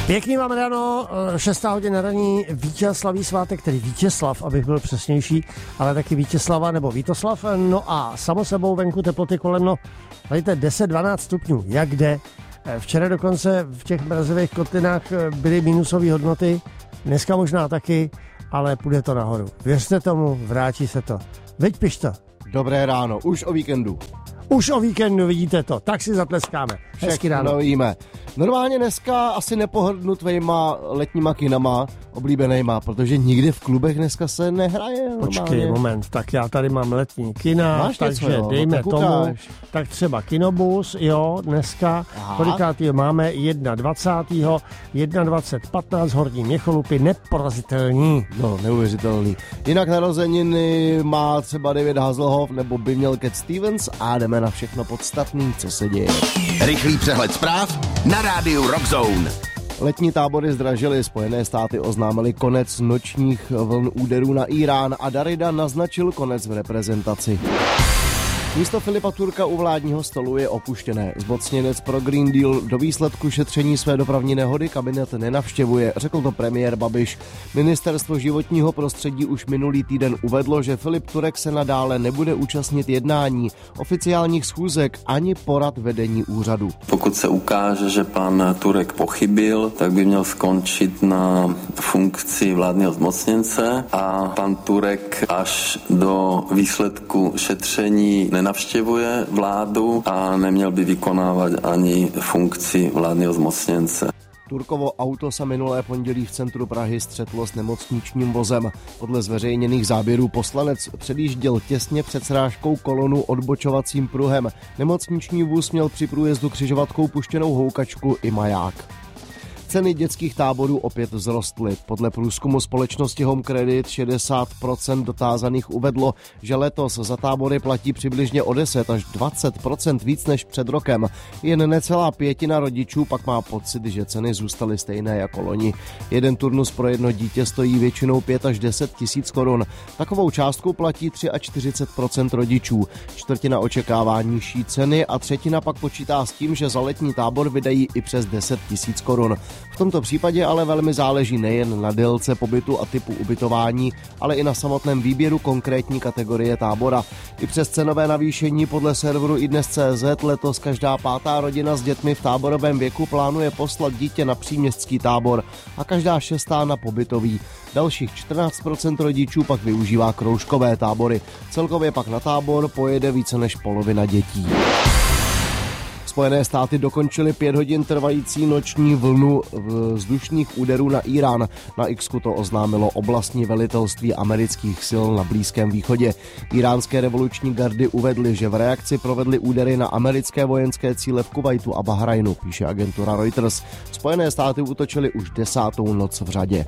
Pěkný vám ráno, 6 hodin ranní, Vítězslaví svátek, tedy Vítězslav, abych byl přesnější, ale taky Vítězslava nebo Vítoslav. No a samo sebou venku teploty kolem, 10-12 stupňů, jak jde. Včera dokonce v těch mrazivých kotlinách byly minusové hodnoty, dneska možná taky, ale půjde to nahoru. Věřte tomu, vrátí se to. Veď pišta. Dobré ráno, už o víkendu. Už o víkendu, vidíte to, tak si zatleskáme. Hezky ráno. Víme. Normálně dneska asi nepohrdnu tvejma letníma kinama oblíbenejma, protože nikdy v klubech dneska se nehraje. Normálně. Počkej, moment, tak já tady mám letní kina, máš takže něco, jo? dejme No, tomu, tak třeba Kinobus, jo, dneska, kolikátýho máme, 21. 21.15 Horní Měcholupy, neporazitelní. No, neuvěřitelný. Jinak narozeniny má třeba David Hasselhoff, nebo by měl Cat Stevens a jdeme na všechno podstatný, co se děje. Rychlý přehled zpráv na rádiu Rockzone. Letní tábory zdražily, Spojené státy oznámily konec nočních vln úderů na Irán a Darida naznačil konec v reprezentaci. Místo Filipa Turka u vládního stolu je opuštěné. Zmocněnec pro Green Deal do výsledku šetření své dopravní nehody kabinet nenavštěvuje, řekl to premiér Babiš. Ministerstvo životního prostředí už minulý týden uvedlo, že Filip Turek se nadále nebude účastnit jednání, oficiálních schůzek ani porad vedení úřadu. Pokud se ukáže, že pan Turek pochybil, tak by měl skončit na funkci vládního zmocněnce a pan Turek až do výsledku šetření nenavštěvuje vládu a neměl by vykonávat ani funkci vládního zmocněnce. Turkovo auto se minulé pondělí v centru Prahy střetlo s nemocničním vozem. Podle zveřejněných záběrů poslanec předjížděl těsně před srážkou kolonu odbočovacím pruhem. Nemocniční vůz měl při průjezdu křižovatkou puštěnou houkačku i maják. Ceny dětských táborů opět vzrostly. Podle průzkumu společnosti Home Credit 60% dotázaných uvedlo, že letos za tábory platí přibližně o 10 až 20% víc než před rokem. Jen necelá pětina rodičů pak má pocit, že ceny zůstaly stejné jako loni. Jeden turnus pro jedno dítě stojí většinou 5 až 10 tisíc korun. Takovou částku platí 43% rodičů. Čtvrtina očekává nižší ceny a třetina pak počítá s tím, že za letní tábor vydají i přes 10 tisíc korun. V tomto případě ale velmi záleží nejen na délce pobytu a typu ubytování, ale i na samotném výběru konkrétní kategorie tábora. I přes cenové navýšení podle serveru iDnes.cz letos každá pátá rodina s dětmi v táborovém věku plánuje poslat dítě na příměstský tábor a každá šestá na pobytový. Dalších 14% rodičů pak využívá kroužkové tábory. Celkově pak na tábor pojede více než polovina dětí. Spojené státy dokončily 5 hodin trvající noční vlnu vzdušných úderů na Irán. Na X-ku to oznámilo oblastní velitelství amerických sil na Blízkém východě. Iránské revoluční gardy uvedly, že v reakci provedly údery na americké vojenské cíle v Kuvajtu a Bahrajnu, píše agentura Reuters. Spojené státy útočily už 10. noc v řadě.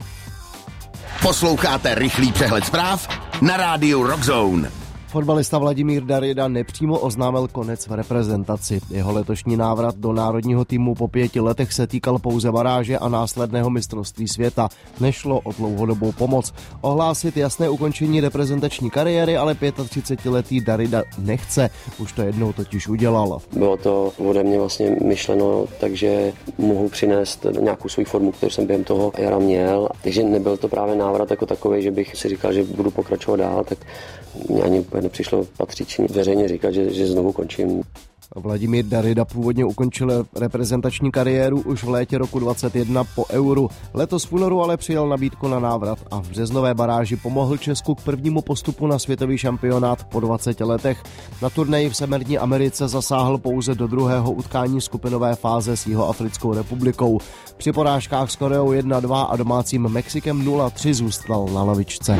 Posloucháte rychlý přehled zpráv na rádiu Rockzone. Fotbalista Vladimír Darida nepřímo oznámil konec v reprezentaci. Jeho letošní návrat do národního týmu po 5 letech se týkal pouze baráže a následného mistrovství světa. Nešlo o dlouhodobou pomoc. Ohlásit jasné ukončení reprezentační kariéry ale 35letý Darida nechce. Už to jednou totiž udělal. Bylo to ode mě vlastně myšleno, takže mohu přinést nějakou svou formu, kterou jsem během toho jara měl. Takže nebyl to právě návrat jako takový, že bych si říkal, že budu pokračovat dál, tak mě ani nepřišlo patřičně veřejně říkat, že znovu končím. Vladimír Darida původně ukončil reprezentační kariéru už v létě roku 2021 po Euru. Letos v únoru ale přijal nabídku na návrat a v březnové baráži pomohl Česku k prvnímu postupu na světový šampionát po 20 letech. Na turnaji v Severní Americe zasáhl pouze do druhého utkání skupinové fáze s Jihoafrickou republikou. Při porážkách s Koreou 1-2 a domácím Mexikem 0-3 zůstal na lavičce.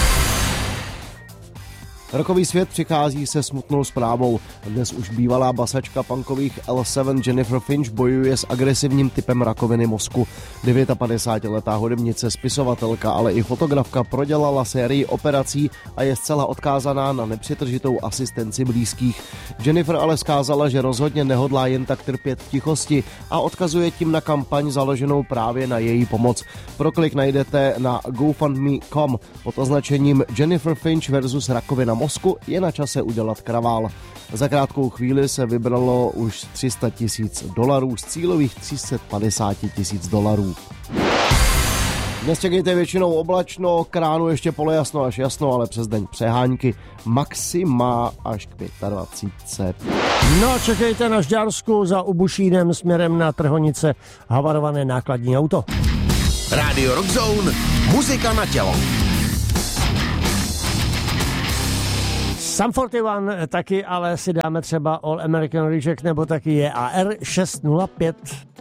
Rockový svět přichází se smutnou zprávou. Dnes už bývalá basačka punkových L7 Jennifer Finch bojuje s agresivním typem rakoviny mozku. 59letá hudebnice, spisovatelka, ale i fotografka prodělala sérii operací a je zcela odkázaná na nepřetržitou asistenci blízkých. Jennifer ale vzkázala, že rozhodně nehodlá jen tak trpět v tichosti a odkazuje tím na kampaň založenou právě na její pomoc. Proklik najdete na GoFundMe.com pod označením Jennifer Finch versus rakovina mozku. mozku, je na čase udělat kravál. Za krátkou chvíli se vybralo už $300 000 z cílových $350 000. Dnes čekejte většinou oblačno, k ránu ještě polojasno až jasno, ale přes den přehánky. Maxima až k 25. No, čekejte na Žďársku za Ubušínem směrem na Trhonice havarované nákladní auto. Radio Rock Zone, muzika na tělo. Sum 41 taky, ale si dáme třeba All American Reject nebo taky JAR 605.